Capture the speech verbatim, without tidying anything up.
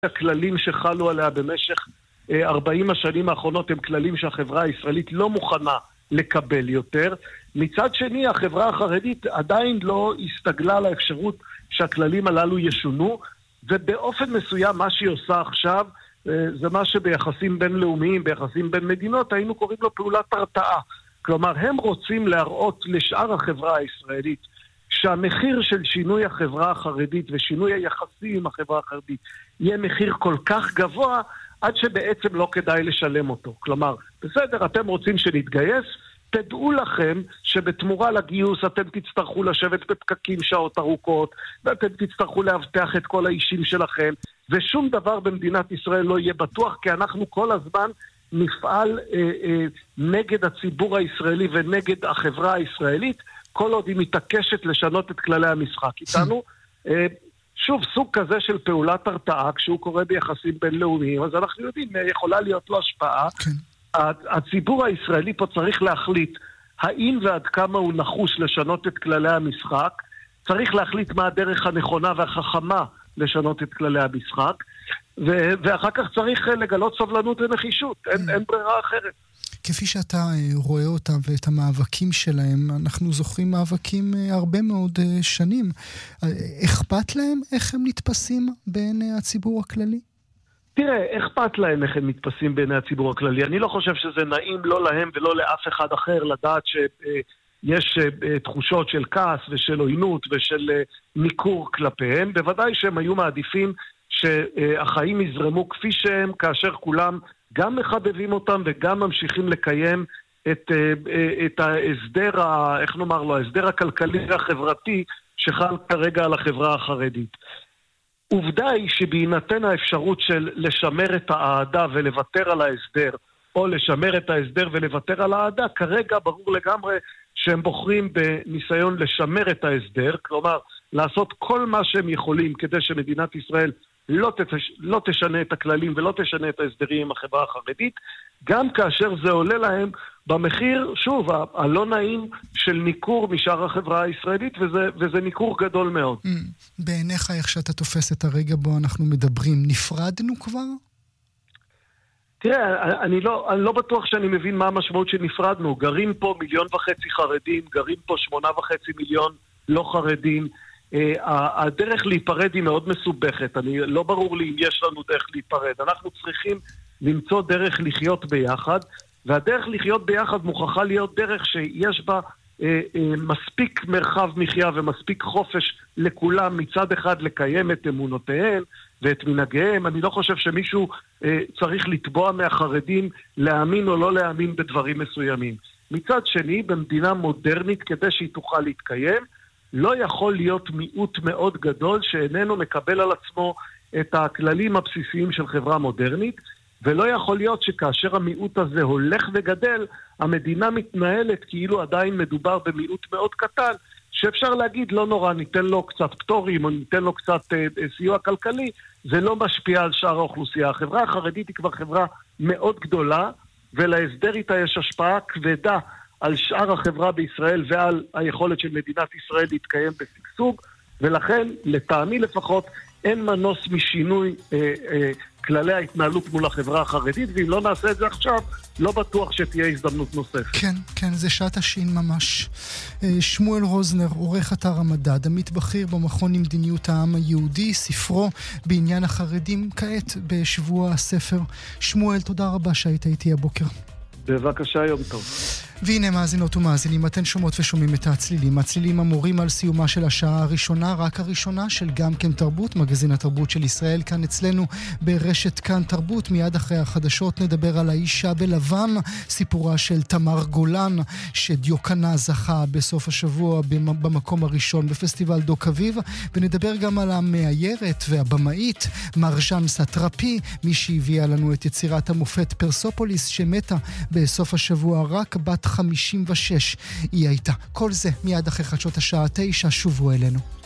הכללים שחלו עליה במשך ארבעים השנים האחרונות הם כללים שהחברה הישראלית לא מוכנה לקבל יותר. מצד שני, החברה החרדית עדיין לא הסתגלה לאפשרות שהכללים הללו ישונו, ובאופן מסוים מה שהיא עושה עכשיו זה מה שביחסים בינלאומיים, ביחסים בין מדינות, היינו קוראים לו פעולת הרתעה. כלומר, הם רוצים להראות לשאר החברה הישראלית שהמחיר של שינוי החברה החרדית ושינוי היחסים עם החברה החרדית יהיה מחיר כל כך גבוה, עד שבעצם לא כדאי לשלם אותו. כלומר, בסדר, אתם רוצים שנתגייס, תדעו לכם שבתמורה לגיוס אתם תצטרכו לשבת בפקקים שעות ארוכות, ואתם תצטרכו להבטח את כל האישים שלכם, ושום דבר במדינת ישראל לא יהיה בטוח, כי אנחנו כל הזמן נפעל אה, אה, נגד הציבור הישראלי ונגד החברה הישראלית, כל עוד היא מתעקשת לשנות את כללי המשחק איתנו. אה, שוב, סוג כזה של פעולת הרתעה, כשהוא קורה ביחסים בינלאומיים, אז אנחנו יודעים, יכולה להיות לו השפעה. כן. הציבור הישראלי פה צריך להחליט האם ועד כמה הוא נחוש לשנות את כללי המשחק, צריך להחליט מה הדרך הנכונה והחכמה לשנות את כללי המשחק, ו- ואחר כך צריך לגלות סבלנות ונחישות, אין, אין ברירה אחרת. כפי שאתה רואה אותם ואת המאבקים שלהם, אנחנו זוכרים מאבקים הרבה מאוד שנים. אכפת להם איך הם נתפסים בעיני הציבור הכללי? תראה, אכפת להם איך הם נתפסים בעיני הציבור הכללי. אני לא חושב שזה נעים לא להם ולא לאף אחד אחר לדעת שיש תחושות של כעס ושל עוינות ושל ניכור כלפיהם. בוודאי שהם היו מעדיפים שהחיים יזרמו כפי שהם, כאשר כולם גם מחבבים אותם וגם ממשיכים לקיים את, את ההסדר, איך נאמר לו, ההסדר הכלכלי והחברתי שחל כרגע על החברה החרדית. עובדה היא שבהינתן האפשרות של לשמר את העדה ולוותר על ההסדר, או לשמר את ההסדר ולוותר על העדה, כרגע ברור לגמרי שהם בוחרים בניסיון לשמר את ההסדר, כלומר לעשות כל מה שהם יכולים כדי שמדינת ישראל לא, תש... לא תשנה את הכללים ולא תשנה את ההסדרים עם החברה החרדית, גם כאשר זה עולה להם במחיר, שוב, הלא נעים של ניכור משאר החברה הישראלית, וזה, וזה ניכור גדול מאוד. Mm, בעיניך, איך שאתה תופס את הרגע בו אנחנו מדברים, נפרדנו כבר? תראה, אני לא, אני לא בטוח שאני מבין מה המשמעות שנפרדנו. גרים פה מיליון וחצי חרדים, גרים פה שמונה וחצי מיליון לא חרדים. הדרך להיפרד היא מאוד מסובכת. אני, לא ברור לי אם יש לנו דרך להיפרד. אנחנו צריכים למצוא דרך לחיות ביחד, והדרך לחיות ביחד מוכרחה להיות דרך שיש בה אה, אה, מספיק מרחב מחיה ומספיק חופש לכולם מצד אחד לקיים את אמונותיהם ואת מנהגיהם. אני לא חושב שמישהו אה, צריך לתבוע מהחרדים להאמין או לא להאמין בדברים מסוימים. מצד שני, במדינה מודרנית, כדי שהיא תוכל להתקיים, לא יכול להיות מיעוט מאוד גדול שאיננו מקבל על עצמו את הכללים הבסיסיים של חברה מודרנית, ולא יכול להיות שכאשר המיעוט הזה הולך וגדל, המדינה מתנהלת כאילו עדיין מדובר במיעוט מאוד קטן, שאפשר להגיד לא נורא, ניתן לו קצת פטורים או ניתן לו קצת אה, סיוע כלכלי, זה לא משפיע על שאר האוכלוסייה. החברה החרדית היא כבר חברה מאוד גדולה, ולהסדר איתה יש השפעה כבדה על שאר החברה בישראל ועל היכולת של מדינת ישראל להתקיים בסגסוג, ולכן, לטעמי לפחות, אין מנוס משינוי אה, אה, כללי ההתנהלות מול החברה החרדית, ואם לא נעשה את זה עכשיו, לא בטוח שתהיה הזדמנות נוספת. כן, כן, זה שעת השין ממש. שמואל רוזנר, עורך אתר המדד, עמית בכיר במכון למדיניות העם היהודי, ספרו בעניין החרדים כעת בשבוע הספר. שמואל, תודה רבה שהיית איתי הבוקר. בבקשה, יום טוב. והנה מאזינות ומאזינים, אתן שומעות ושומעים את הצלילים. הצלילים אמורים על סיומה של השעה הראשונה, רק הראשונה של גם כן תרבות, מגזין התרבות של ישראל, כאן אצלנו ברשת כאן תרבות. מיד אחרי החדשות נדבר על האישה בלבן, סיפורה של תמר גולן, שדיוקנה זכה בסוף השבוע במקום הראשון בפסטיבל דוק אביב, ונדבר גם על המאיירת והבמאית מרז'אן סטרפי, מי שהביאה לנו את יצירת המופת פרסופוליס, שמתה בסוף השבוע, רק בת חמישים ושש היא הייתה. כל זה מיד אחרי חדשות השעה תשע, שובו אלינו.